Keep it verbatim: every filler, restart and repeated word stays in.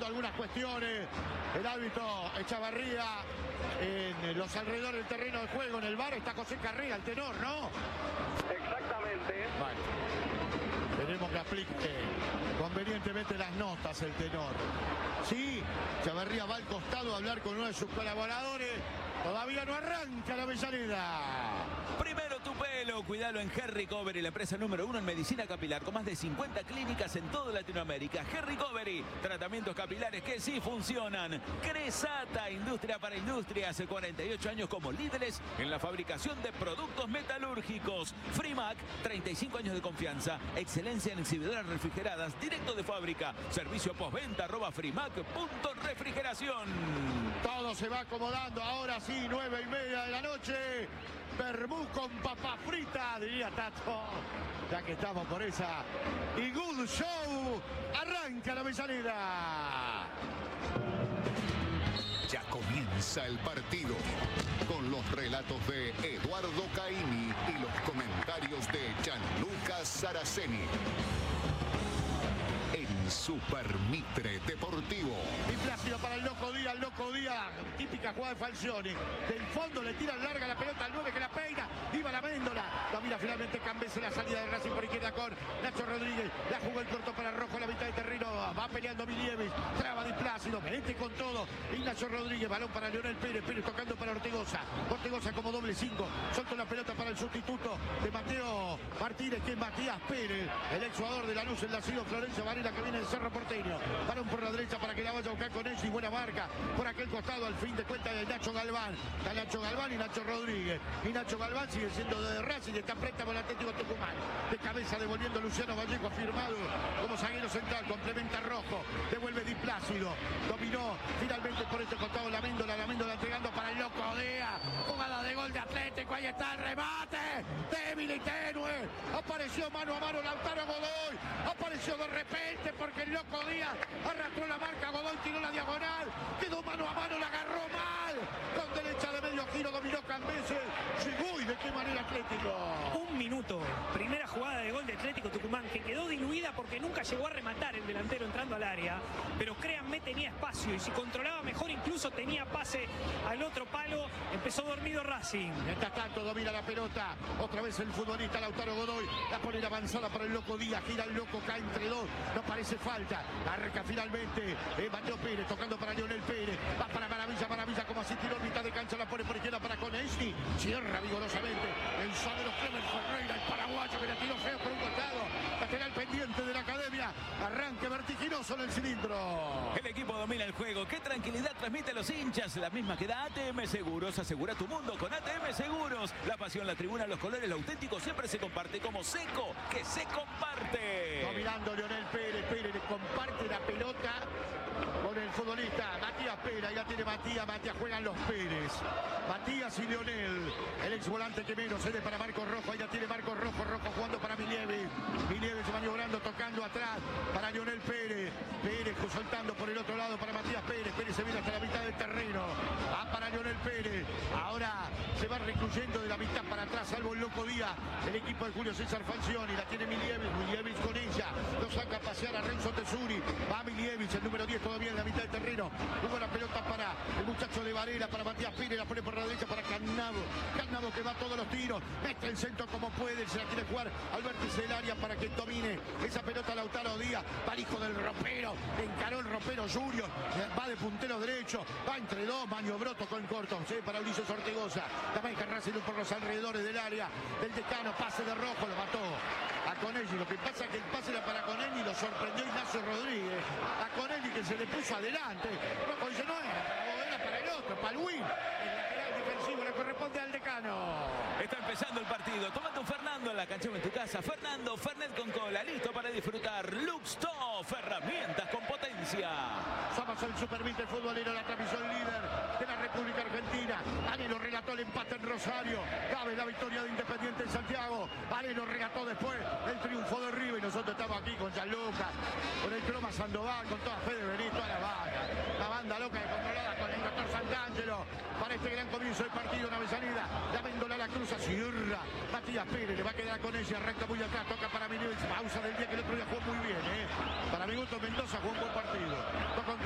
algunas cuestiones. El árbitro Echavarría en los alrededores del terreno de juego, en el bar, está José Carrera, el tenor, ¿no? Exactamente. Bueno, tenemos que aplique convenientemente las notas el tenor. Sí, Echavarría va al costado a hablar con uno de sus colaboradores. Todavía no arranca la Avellaneda. Primero tu pelo, cuidalo en Herricovery, la empresa número uno en medicina capilar, con más de cincuenta clínicas en toda Latinoamérica. Herricovery, tratamientos capilares que sí funcionan. Cresata, industria para industria, hace cuarenta y ocho años como líderes en la fabricación de productos metalúrgicos. Frimac, treinta y cinco años de confianza, excelencia en exhibidoras refrigeradas, directo de fábrica. Servicio postventa, arroba frimac punto refrigeración. Todo se va acomodando, ahora sí, nueve y media de la noche. Vermú con papa frita, diría Tato. Ya que estamos por esa y good show, arranca la Avellaneda. Ya comienza el partido con los relatos de Eduardo Caimi y los comentarios de Gianluca Saraceni. En Super Mitre Deportivo. Y Plácido para el Loco Díaz, el Loco Díaz, típica jugada de Falcioni. Del fondo le tira larga la pelota al nueve que la peina. Iba la Méndola. La mira finalmente Cambese, la salida de Racing por izquierda con Nacho Rodríguez. La jugó el corto para Rojo, la mitad de terreno. Va peleando Milieves. Traba Di Plácido. Mete con todo. Y Nacho Rodríguez. Balón para Leonel Pérez. Pérez tocando para Ortegoza. Ortegoza como doble cinco. Soltó la pelota para el sustituto de Mateo Martínez, que es Matías Pérez. El ex jugador de Lanús, el nacido Florencio Varela, que viene del Cerro Porteño. Balón por la derecha para que la vaya a buscar con él y buena marca. Por aquel costado, al fin de cuentas, de Nacho Galván. Está Nacho Galván y Nacho Rodríguez. Y Nacho Galván sigue siendo de Racing y está préstamo el Atlético Tucumán. De cabeza devolviendo Luciano Vallejo, firmado como zaguero central. Complementa Rojo. Devuelve Di Plácido. Dominó finalmente por este costado la Méndola. La Méndola entregando para el Loco Díaz. Jugada de gol de Atlético. Ahí está el remate. Débil y tenue. Apareció mano a mano Lautaro Godoy. Apareció de repente porque el Loco Díaz arrastró la marca. Godoy tiró la diagonal. Quedó mano a mano. La agarró mal. Con derecha de medio giro dominó Cambese. Llegó y de qué manera Atlético. Un minuto. Primera jugada de gol de Atlético Tucumán que quedó diluida porque nunca llegó a rematar el delantero entrando al área. Pero créanme, tenía espacio y si controlaba mejor incluso tenía pase al otro palo. Empezó dormido Racing. Mientras tanto domina la pelota. Otra vez el futbolista Lautaro Godoy. La pone avanzada para el Loco Díaz. Gira el Loco, cae entre dos. No parece falta. Arranca finalmente eh, Mateo Pérez tocando para Leonel Pérez. Va para Maravilla, Maravilla como así tiró mitad de cancha. La pone por izquierda para Konechny. Cierra vigorosamente el Sadero Clemen Ferreira, el paraguayo que le tiró feo por un costado. Lateral pendiente de la academia. Arranque vertiginoso en el cilindro. El equipo domina el juego. Qué tranquilidad transmite a los hinchas. La misma que da A T M Seguros. Asegura tu mundo con A T M Seguros. La pasión, la tribuna, los colores, lo auténtico siempre se comparte como Seco, que se comparte. Dominando Leonel Pérez. Pérez le comparte la pelota con el futbolista Matías Pérez. Ya tiene Matías. Matías juegan los Pérez. Matías y Leonel. El ex volante que menos cede para Marcos Rojo. Ya tiene Marcos Rojo. Rojo jugando para Milieves. Milieves maniobrando, tocando atrás para Leonel Pérez. Pérez soltando por el otro lado para Matías Pérez. Pérez se viene hasta la mitad del terreno. Va para Leonel Pérez. Ahora se va recluyendo de la mitad para atrás, salvo el Loco Díaz. El equipo de Julio César Falcioni. La tiene Milieves. Milieves con ella. Lo saca a pasear a Renzo Tesuri. Va Milieves, el número diez todavía en la mitad del terreno. Luego la pelota para el muchacho de Varela, para Matías Pérez. La pone por la derecha para Cannavo. Cannavo que va a todos los tiros. Mete el centro como puede. Se la quiere jugar al vértice del área para que domine esa pelota Lautaro Díaz. Va el hijo del ropero. Encaró el ropero Junior. Va de puntero derecho. Va entre dos. Maniobró, tocó en corto. Sí, para Ulises Ortegoza. La maneja Racing por los alrededores del área. Del Decano. Pase de Rojo. Lo mató a Konechny. Lo que pasa es que el pase era para Konechny. Lo sorprendió Ignacio Rodríguez. A Konechny que se le puso adelante. Rojo dice no era. Era para el otro. Para el win. El lateral defensivo le corresponde al Decano. Está empezando el partido. Tómate un Fernando en la cancha o en tu casa. Fernando, Fernet con cola, listo para disfrutar. Luxtoff, herramientas con potencia. Somos el Super Mitre futbolero, la transmisión líder de la República Argentina. Areno relató el empate en Rosario. Cabe la victoria de Independiente en Santiago. Areno relató después el triunfo de River. Y nosotros estamos aquí con Gianluca, con el Croma Sandoval, con toda Fede Benito, toda la banda. La banda loca y controlada con el doctor Santangelo. Para este gran comienzo del partido, una Avellaneda. La Méndola la cruza, cierra. Matías Pérez le va a quedar con ella. Arranca muy atrás, toca para Milieves. Pausa del día que el otro día jugó muy bien. ¿eh? Para mi gusto, Mendoza jugó un buen partido. Tocó